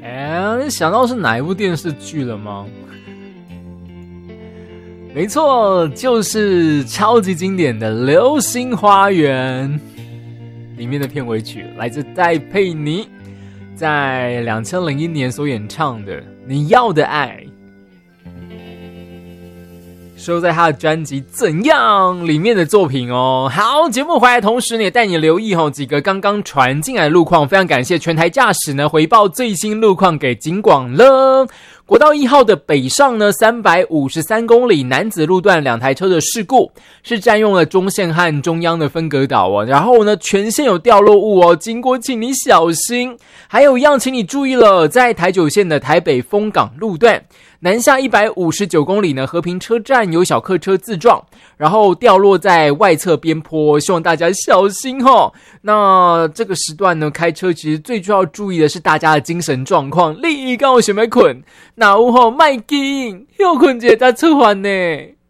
想到是哪一部电视剧了吗？没错，就是超级经典的《流星花园》里面的片尾曲，来自戴佩妮在2001年所演唱的《你要的爱》，收在他的专辑《怎样》里面的作品哦。好，节目回来同时呢，也带你留意几个刚刚传进来的路况，非常感谢全台驾驶呢回报最新路况给警广了。国道1号的北上呢353公里男子路段2台车的事故，是占用了中线和中央的分隔岛哦。然后呢全线有掉落物哦，经过请你小心。还有一样请你注意了，在台九线的台北丰港路段南下159公里呢，和平车站有小客车自撞，然后掉落在外侧边坡，希望大家小心哦。那这个时段呢，开车其实最重要注意的是大家的精神状况。你刚有想要困，那有卖紧，休困一下再出发呢。